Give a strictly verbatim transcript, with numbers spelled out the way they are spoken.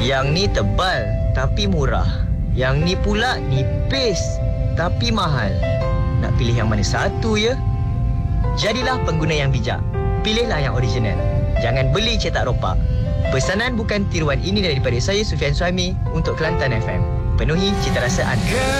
Yang ni tebal tapi murah. Yang ni pula nipis tapi mahal. Nak pilih yang mana satu ya? Jadilah pengguna yang bijak. Pilihlah yang original. Jangan beli cetak ropak. Pesanan bukan tiruan ini daripada saya, Sufian Suhaimi, untuk Kelantan F M. Penuhi cita rasa anda.